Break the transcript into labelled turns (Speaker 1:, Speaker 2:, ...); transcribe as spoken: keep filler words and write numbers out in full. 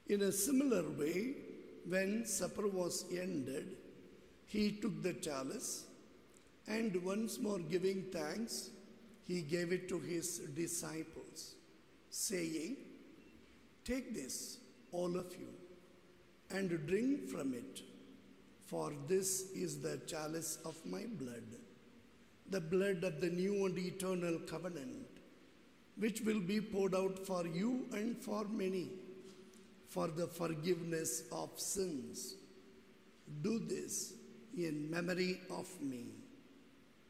Speaker 1: In a similar way, when supper was ended, he took the chalice, and once more giving thanks, he gave it to his disciples, saying, "Take this, all of you, and drink from it, for this is the chalice of my blood, the blood of the new and eternal covenant, which will be poured out for you and for many, for the forgiveness of sins. Do this in memory of me."